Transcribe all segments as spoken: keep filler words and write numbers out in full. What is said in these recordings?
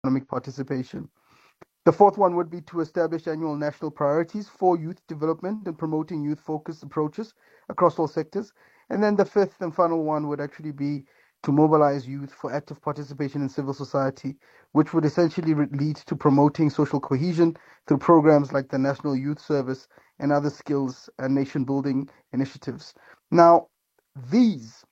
economic participation. The fourth one would be to establish annual national priorities for youth development and promoting youth-focused approaches across all sectors. And then the fifth and final one would actually be to mobilize youth for active participation in civil society, which would essentially lead to promoting social cohesion through programs like the National Youth Service and other skills and nation-building initiatives. Now, these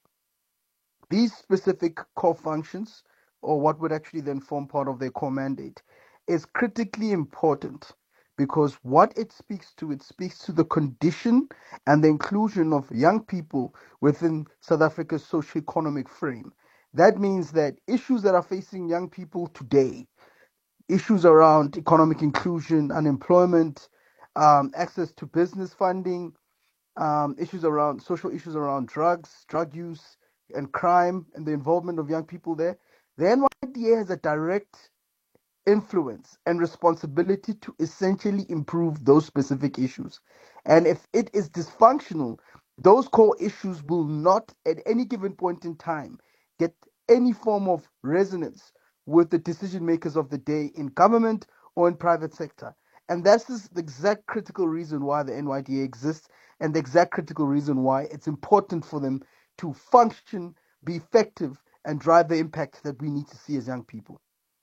these specific core functions, or what would actually then form part of their core mandate, is critically important because what it speaks to, it speaks to the condition and the inclusion of young people within South Africa's socio-economic frame. That means that issues that are facing young people today, issues around economic inclusion, unemployment, um, access to business funding, um, issues around social issues around drugs, drug use, and crime, and the involvement of young people there, the N Y D A has a direct influence and responsibility to essentially improve those specific issues. And if it is dysfunctional, those core issues will not, at any given point in time, get any form of resonance with the decision makers of the day in government or in private sector. And that's the exact critical reason why the N Y D A exists, and the exact critical reason why it's important for them to function, be effective, and drive the impact that we need to see as young people.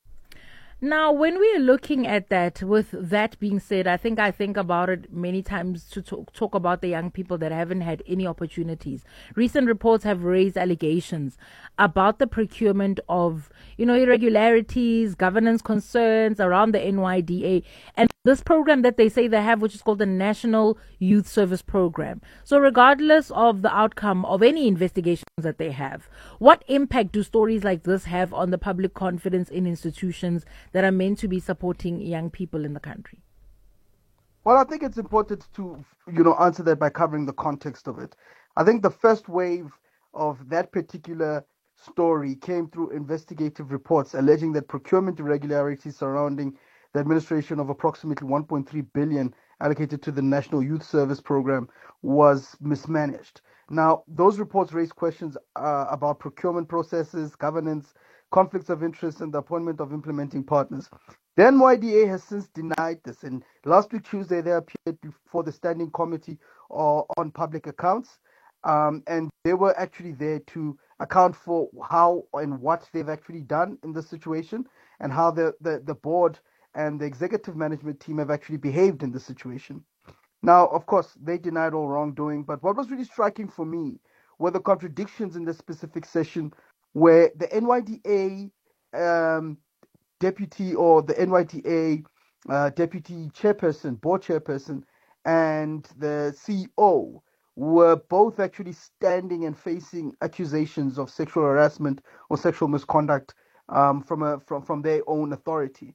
Now, when we are looking at that, with that being said, I think I think about it many times to talk, talk about the young people that haven't had any opportunities. Recent reports have raised allegations about the procurement of, you know, irregularities, governance concerns around the N Y D A, and this program that they say they have, which is called the National Youth Service Program. So regardless of the outcome of any investigations that they have, what impact do stories like this have on the public confidence in institutions that are meant to be supporting young people in the country? Well, I think it's important to, you know, answer that by covering the context of it. I think the first wave of that particular story came through investigative reports alleging that procurement irregularities surrounding the administration of approximately one point three billion allocated to the National Youth Service Program was mismanaged. Now, those reports raised questions uh, about procurement processes, governance, conflicts of interest, and the appointment of implementing partners. The N Y D A has since denied this, and last week Tuesday they appeared before the Standing Committee uh, on Public Accounts, um, and they were actually there to account for how and what they've actually done in this situation, and how the, the, the board and the executive management team have actually behaved in this situation. Now, of course, they denied all wrongdoing, but what was really striking for me were the contradictions in this specific session where the N Y D A um, deputy or the N Y D A uh, deputy chairperson, board chairperson, and the C E O were both actually standing and facing accusations of sexual harassment or sexual misconduct um, from a from from their own authority.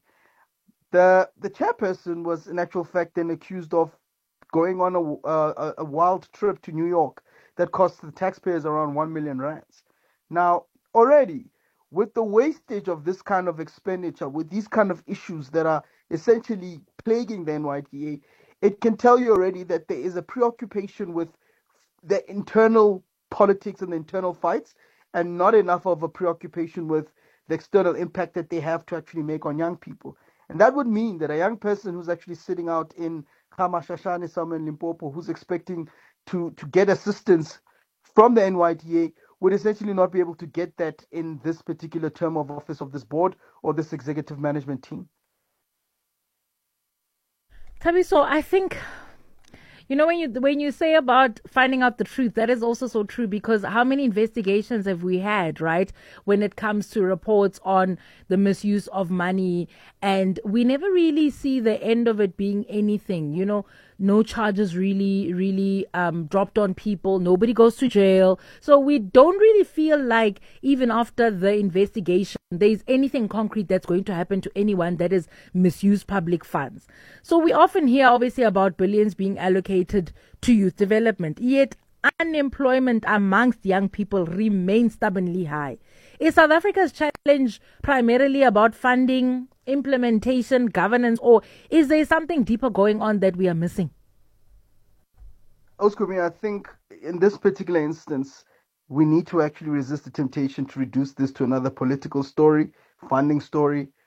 The the chairperson was in actual fact then accused of going on a, a, a wild trip to New York that cost the taxpayers around one million rands. Now, already, with the wastage of this kind of expenditure, with these kind of issues that are essentially plaguing the N Y D A, it can tell you already that there is a preoccupation with the internal politics and the internal fights, and not enough of a preoccupation with the external impact that they have to actually make on young people. And that would mean that a young person who's actually sitting out in Kamashashane, somewhere in Limpopo, who's expecting to, to get assistance from the N Y D A would essentially not be able to get that in this particular term of office of this board or this executive management team. Thabiso, I think, you know, when you when you say about finding out the truth, that is also so true, because how many investigations have we had, right, when it comes to reports on the misuse of money, and we never really see the end of it being anything, you know, no charges really, really um, dropped on people. Nobody goes to jail. So we don't really feel like even after the investigation, there's anything concrete that's going to happen to anyone that has misused public funds. So we often hear obviously about billions being allocated to youth development, yet unemployment amongst young people remains stubbornly high. Is South Africa's challenge primarily about funding, implementation, governance, or is there something deeper going on that we are missing? Oskumi, I think in this particular instance, we need to actually resist the temptation to reduce this to another political story, funding story,